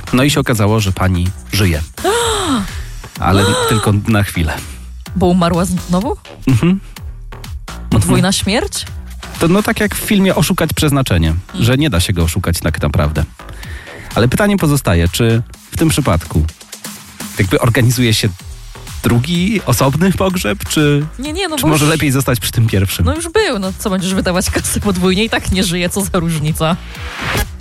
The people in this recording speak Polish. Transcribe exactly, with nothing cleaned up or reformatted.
No i się okazało, że pani żyje. Ale tylko na chwilę. Bo umarła znowu? Mhm. Podwójna śmierć? To no tak jak w filmie Oszukać przeznaczenie, Mhm. że nie da się go oszukać tak naprawdę. Ale pytanie pozostaje, czy w tym przypadku jakby organizuje się drugi, osobny pogrzeb, czy, Nie, nie, no czy bo może już, lepiej zostać przy tym pierwszym? no już był, no co będziesz wydawać kasę podwójnie i tak nie żyje, co za różnica.